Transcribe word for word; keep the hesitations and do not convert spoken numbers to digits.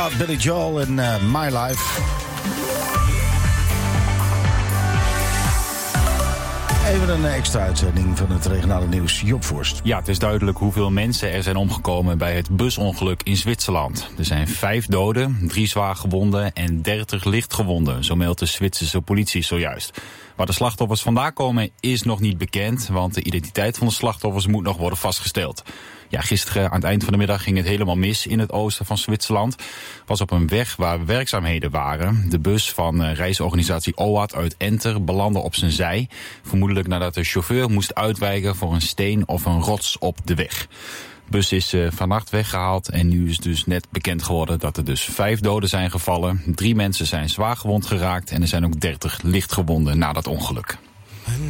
Billy Joel en uh, My Life. Even een extra uitzending van het regionale nieuws. Job Voorst. Ja, het is duidelijk hoeveel mensen er zijn omgekomen bij het busongeluk in Zwitserland. Er zijn vijf doden, drie zwaar gewonden en dertig lichtgewonden. Zo meldt de Zwitserse politie zojuist. Waar de slachtoffers vandaan komen is nog niet bekend, want de identiteit van de slachtoffers moet nog worden vastgesteld. Ja, gisteren aan het eind van de middag ging het helemaal mis in het oosten van Zwitserland. Was op een weg waar werkzaamheden waren. De bus van reisorganisatie O A T uit Enter belandde op zijn zij. Vermoedelijk nadat de chauffeur moest uitwijken voor een steen of een rots op de weg. De bus is uh, vannacht weggehaald en nu is dus net bekend geworden dat er dus vijf doden zijn gevallen. Drie mensen zijn zwaar gewond geraakt en er zijn ook dertig lichtgewonden na dat ongeluk.